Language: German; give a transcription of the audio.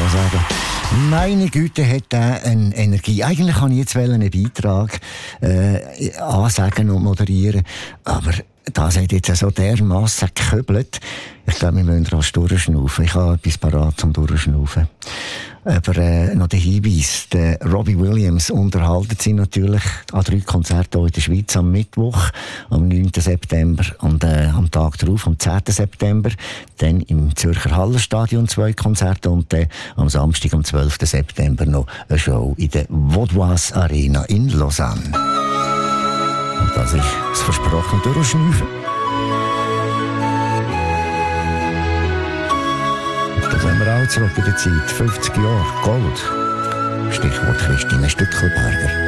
so sagen. Meine Güte, hat der eine Energie. Eigentlich kann ich jetzt einen Beitrag ansagen und moderieren, aber das hat jetzt so dermassen geköbelt. Ich glaube, wir müssen rasch durchschnaufen. Ich habe etwas parat zum Durchschnaufen. Aber noch der Hinweis, der Robbie Williams unterhalten sie natürlich an 3 Konzerten in der Schweiz am Mittwoch, am 9. September und am Tag darauf, am 10. September, dann im Zürcher Hallenstadion 2 Konzerte und am Samstag, am 12. September noch eine Show in der Vaudoise Arena in Lausanne. Und das ist das versprochene Durchschnaufen. Da sind wir auch zurück in der Zeit. 50 Jahre Gold. Stichwort Christine Stückelberger.